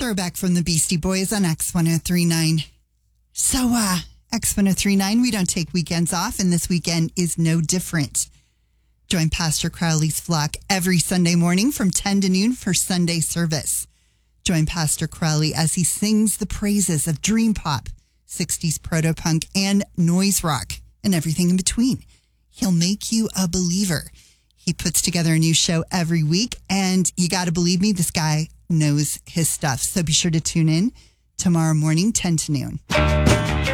Throwback from the Beastie Boys on X1039. So, X1039, we don't take weekends off, and this weekend is no different. Join Pastor Crowley's flock every Sunday morning from 10 to noon for Sunday service. Join Pastor Crowley as he sings the praises of dream pop, 60s proto-punk, and noise rock, and everything in between. He'll make you a believer. He puts together a new show every week, and you got to believe me, this guy knows his stuff. So be sure to tune in tomorrow morning, 10 to noon.